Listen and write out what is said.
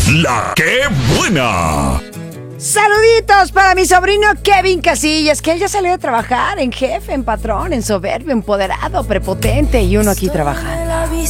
La que buena. Saluditos para mi sobrino Kevin Casillas, que él ya salió de trabajar en jefe, en patrón, en soberbio, empoderado, prepotente y uno aquí trabajando.